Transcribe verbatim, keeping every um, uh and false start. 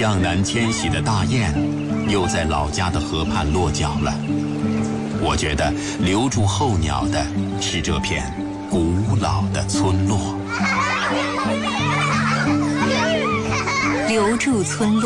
向南迁徙的大雁，又在老家的河畔落脚了。我觉得留住候鸟的是这片古老的村落。 留住村落。